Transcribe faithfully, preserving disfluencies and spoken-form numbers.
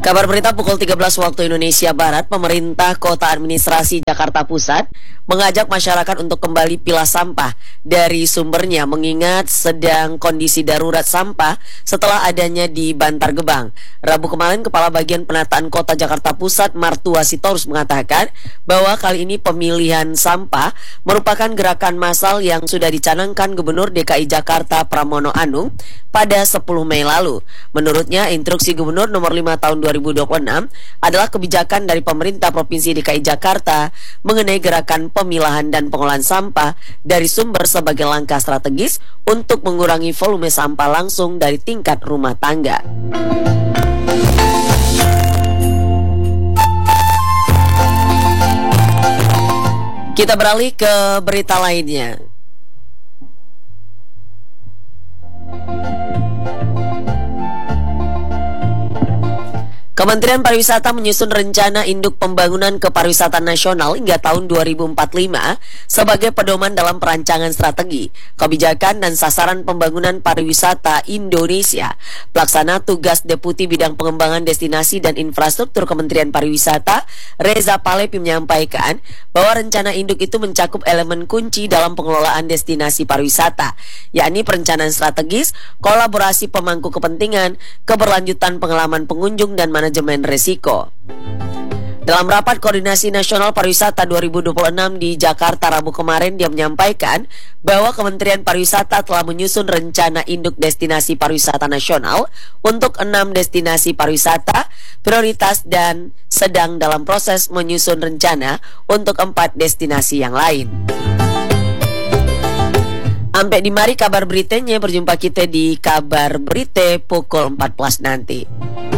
Kabar berita pukul tiga belas waktu Indonesia Barat, pemerintah Kota Administrasi Jakarta Pusat mengajak masyarakat untuk kembali pilah sampah dari sumbernya mengingat sedang kondisi darurat sampah setelah adanya di Bantar Gebang. Rabu kemarin, Kepala Bagian Penataan Kota Jakarta Pusat Martua Sitorus mengatakan bahwa kali ini pemilihan sampah merupakan gerakan massal yang sudah dicanangkan Gubernur D K I Jakarta Pramono Anung pada sepuluh Mei lalu. Menurutnya, instruksi Gubernur nomor lima tahun dua ribu dua puluh enam adalah kebijakan dari pemerintah Provinsi D K I Jakarta mengenai gerakan pemilahan dan pengolahan sampah dari sumber sebagai langkah strategis untuk mengurangi volume sampah langsung dari tingkat rumah tangga. Kita beralih ke berita lainnya. Kementerian Pariwisata menyusun rencana induk pembangunan kepariwisataan nasional hingga tahun dua ribu empat puluh lima sebagai pedoman dalam perancangan strategi, kebijakan dan sasaran pembangunan pariwisata Indonesia. Pelaksana tugas Deputi Bidang Pengembangan Destinasi dan Infrastruktur Kementerian Pariwisata, Reza Palepi menyampaikan bahwa rencana induk itu mencakup elemen kunci dalam pengelolaan destinasi pariwisata, yakni perencanaan strategis, kolaborasi pemangku kepentingan, keberlanjutan pengalaman pengunjung dan manajemen manajemen risiko. Dalam rapat koordinasi nasional pariwisata dua ribu dua puluh enam di Jakarta Rabu kemarin, dia menyampaikan bahwa Kementerian Pariwisata telah menyusun rencana induk destinasi pariwisata nasional untuk enam destinasi pariwisata prioritas dan sedang dalam proses menyusun rencana untuk empat destinasi yang lain. Sampai di mari kabar beritanya, berjumpa kita di kabar berita pukul empat belas nanti.